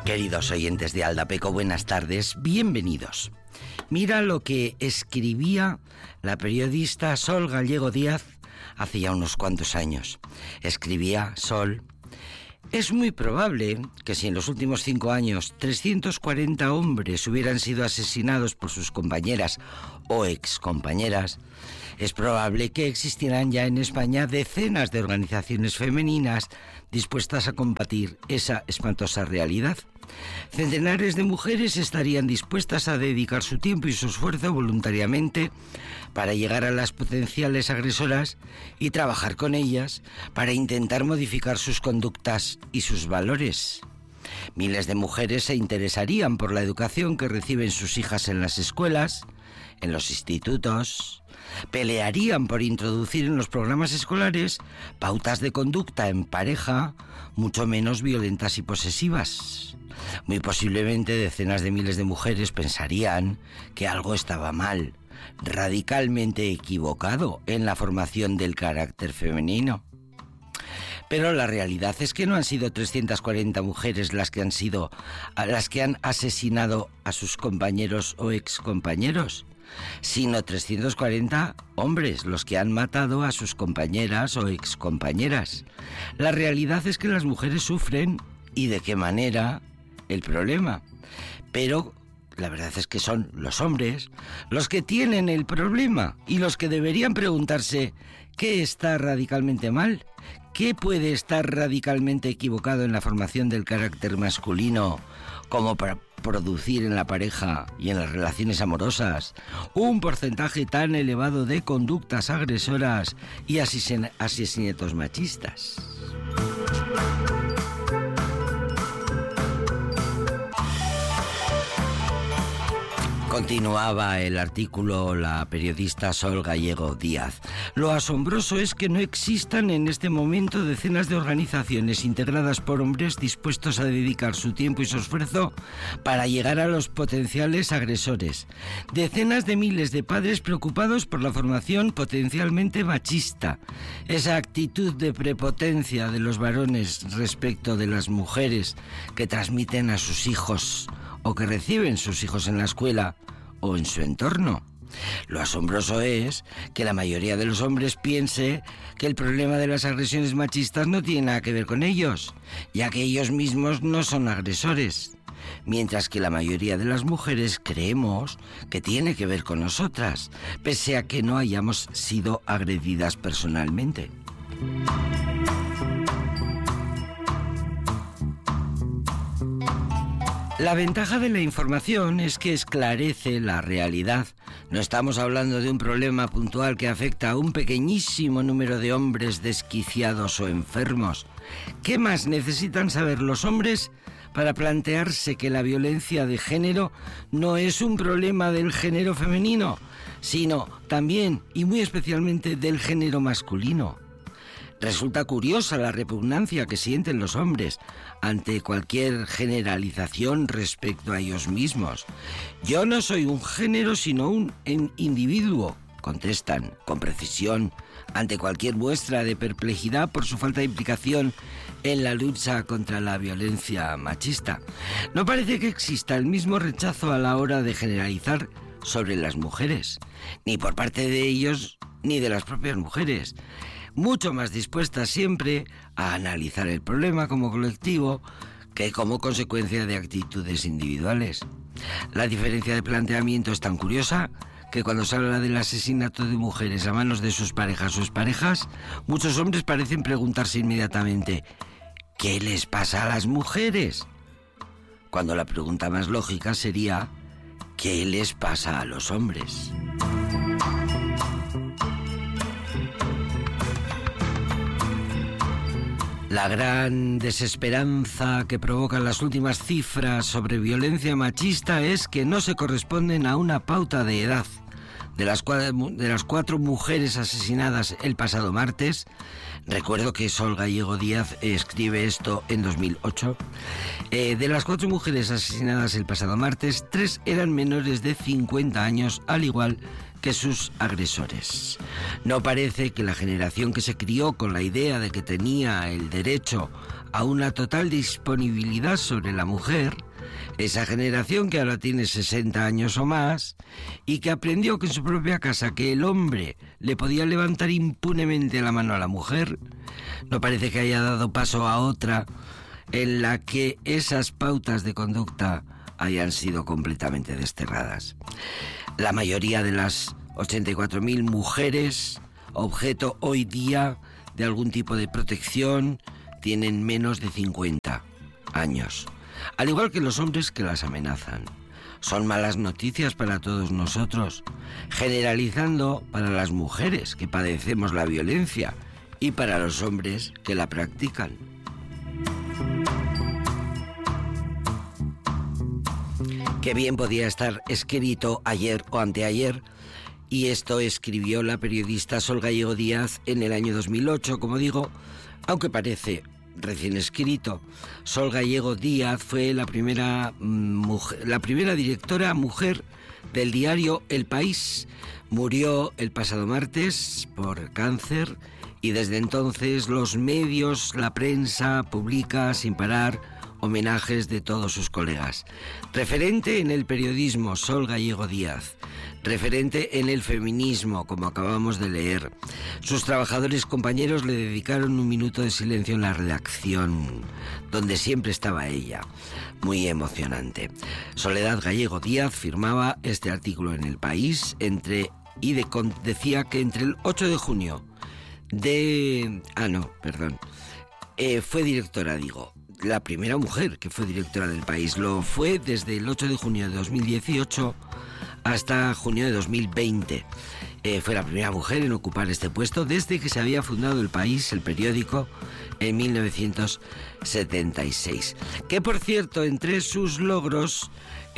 Queridos oyentes de Aldapeco, buenas tardes, bienvenidos. Mira lo que escribía la periodista Sol Gallego Díaz hace ya unos cuantos años. Escribía Sol: es muy probable que si en los últimos 5 años 340 hombres hubieran sido asesinados por sus compañeras o excompañeras, es probable que existieran ya en España decenas de organizaciones femeninas dispuestas a combatir esa espantosa realidad. Centenares de mujeres estarían dispuestas a dedicar su tiempo y su esfuerzo voluntariamente para llegar a las potenciales agresoras y trabajar con ellas para intentar modificar sus conductas y sus valores. Miles de mujeres se interesarían por la educación que reciben sus hijas en las escuelas, en los institutos, pelearían por introducir en los programas escolares pautas de conducta en pareja mucho menos violentas y posesivas. Muy posiblemente decenas de miles de mujeres pensarían que algo estaba mal, radicalmente equivocado en la formación del carácter femenino. Pero la realidad es que no han sido 340 mujeres las que han asesinado a sus compañeros o excompañeros, sino 340 hombres los que han matado a sus compañeras o excompañeras. La realidad es que las mujeres sufren, y de qué manera, el problema. Pero la verdad es que son los hombres los que tienen el problema y los que deberían preguntarse ¿qué está radicalmente mal? ¿Qué puede estar radicalmente equivocado en la formación del carácter masculino como para producir en la pareja y en las relaciones amorosas un porcentaje tan elevado de conductas agresoras y asesinatos machistas? Continuaba el artículo la periodista Sol Gallego Díaz. Lo asombroso es que no existan en este momento decenas de organizaciones integradas por hombres dispuestos a dedicar su tiempo y su esfuerzo para llegar a los potenciales agresores. Decenas de miles de padres preocupados por la formación potencialmente machista. Esa actitud de prepotencia de los varones respecto de las mujeres que transmiten a sus hijos o que reciben sus hijos en la escuela o en su entorno. Lo asombroso es que la mayoría de los hombres piense que el problema de las agresiones machistas no tiene nada que ver con ellos, ya que ellos mismos no son agresores, mientras que la mayoría de las mujeres creemos que tiene que ver con nosotras, pese a que no hayamos sido agredidas personalmente. La ventaja de la información es que esclarece la realidad. No estamos hablando de un problema puntual que afecta a un pequeñísimo número de hombres desquiciados o enfermos. ¿Qué más necesitan saber los hombres para plantearse que la violencia de género no es un problema del género femenino, sino también y muy especialmente del género masculino? Resulta curiosa la repugnancia que sienten los hombres ante cualquier generalización respecto a ellos mismos. Yo no soy un género sino un individuo, contestan con precisión ante cualquier muestra de perplejidad por su falta de implicación en la lucha contra la violencia machista. No parece que exista el mismo rechazo a la hora de generalizar sobre las mujeres, ni por parte de ellos ni de las propias mujeres, mucho más dispuestas siempre a analizar el problema como colectivo que como consecuencia de actitudes individuales. La diferencia de planteamiento es tan curiosa que cuando se habla del asesinato de mujeres a manos de sus parejas o exparejas, muchos hombres parecen preguntarse inmediatamente ¿qué les pasa a las mujeres? Cuando la pregunta más lógica sería ¿qué les pasa a los hombres? La gran desesperanza que provocan las últimas cifras sobre violencia machista es que no se corresponden a una pauta de edad. De las 4 mujeres asesinadas el pasado martes, recuerdo que Sol Gallego Díaz escribe esto en 2008, de las 4 mujeres asesinadas el pasado martes, 3 eran menores de 50 años, al igual que sus agresores. No parece que la generación que se crió con la idea de que tenía el derecho a una total disponibilidad sobre la mujer, esa generación que ahora tiene 60 años o más y que aprendió que en su propia casa que el hombre le podía levantar impunemente la mano a la mujer, no parece que haya dado paso a otra en la que esas pautas de conducta hayan sido completamente desterradas. La mayoría de las 84.000 mujeres objeto hoy día de algún tipo de protección tienen menos de 50 años, al igual que los hombres que las amenazan. Son malas noticias para todos nosotros, generalizando para las mujeres que padecemos la violencia y para los hombres que la practican. Qué bien podía estar escrito ayer o anteayer, y esto escribió la periodista Sol Gallego Díaz en el año 2008, como digo, aunque parece recién escrito. Sol Gallego Díaz fue la primera directora mujer del diario El País. Murió el pasado martes por cáncer y desde entonces los medios, la prensa publica sin parar homenajes de todos sus colegas. Referente en el periodismo, Sol Gallego Díaz. Referente en el feminismo, como acabamos de leer. Sus trabajadores compañeros le dedicaron un minuto de silencio en la redacción, donde siempre estaba ella. Muy emocionante. Soledad Gallego Díaz firmaba este artículo en El País decía que entre el 8 de junio fue directora, la primera mujer que fue directora del País. Lo fue desde el 8 de junio de 2018 hasta junio de 2020. Fue la primera mujer en ocupar este puesto desde que se había fundado El País, el periódico, en 1976. Que, por cierto, entre sus logros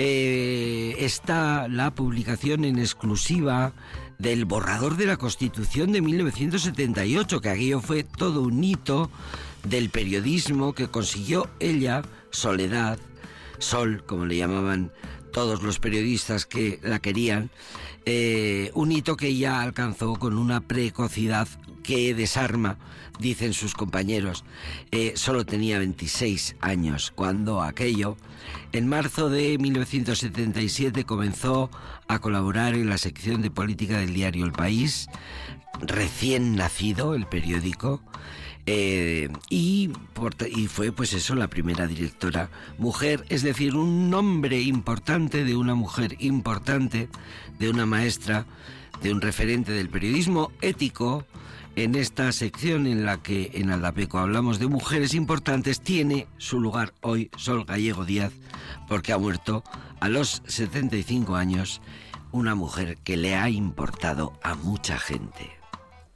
está la publicación en exclusiva del borrador de la Constitución de 1978, que aquello fue todo un hito del periodismo que consiguió ella, Soledad, Sol, como le llamaban todos los periodistas que la querían, un hito que ella alcanzó con una precocidad que desarma, dicen sus compañeros. Solo tenía 26 años cuando aquello. En marzo de 1977 comenzó a colaborar en la sección de política del diario El País, recién nacido el periódico, y fue pues eso, la primera directora mujer, es decir, un nombre importante de una mujer importante, de una maestra, de un referente del periodismo ético. En esta sección en la que en Aldapeco hablamos de mujeres importantes, tiene su lugar hoy Sol Gallego Díaz, porque ha muerto a los 75 años, una mujer que le ha importado a mucha gente.